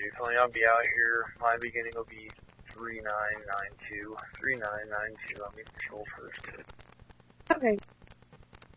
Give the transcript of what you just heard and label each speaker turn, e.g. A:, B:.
A: Philly. I'll be out here. My beginning will be 3992. 3992. I'll be patrol first.
B: Okay.